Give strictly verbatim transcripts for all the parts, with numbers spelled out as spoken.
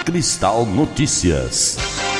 Cristal Notícias.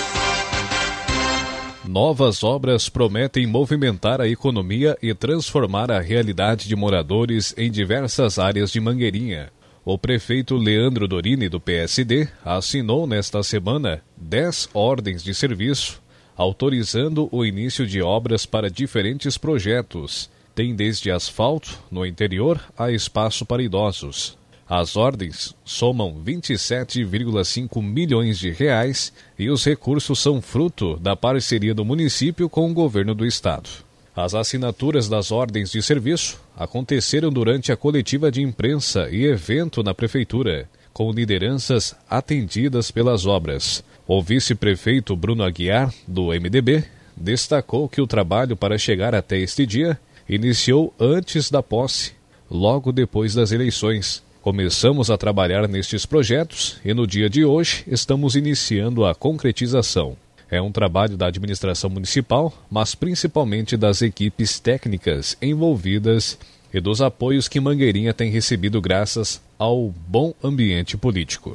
Novas obras prometem movimentar a economia e transformar a realidade de moradores em diversas áreas de Mangueirinha. O prefeito Leandro Dorini, do P S D, assinou nesta semana dez ordens de serviço, autorizando o início de obras para diferentes projetos. Tem desde asfalto, no interior, a espaço para idosos. As ordens somam vinte e sete vírgula cinco milhões de reais e os recursos são fruto da parceria do município com o governo do estado. As assinaturas das ordens de serviço aconteceram durante a coletiva de imprensa e evento na prefeitura, com lideranças atendidas pelas obras. O vice-prefeito Bruno Aguiar, do M D B, destacou que o trabalho para chegar até este dia iniciou antes da posse, logo depois das eleições. Começamos a trabalhar nestes projetos e no dia de hoje estamos iniciando a concretização. É um trabalho da administração municipal, mas principalmente das equipes técnicas envolvidas e dos apoios que Mangueirinha tem recebido graças ao bom ambiente político.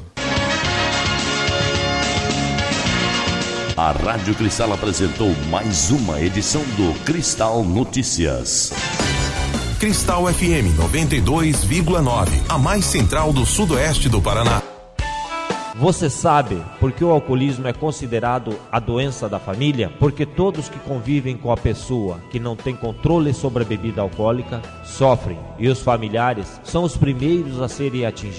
A Rádio Cristal apresentou mais uma edição do Cristal Notícias. Cristal F M noventa e dois vírgula nove, a mais central do sudoeste do Paraná. Você sabe por que o alcoolismo é considerado a doença da família? Porque todos que convivem com a pessoa que não tem controle sobre a bebida alcoólica sofrem, e os familiares são os primeiros a serem atingidos.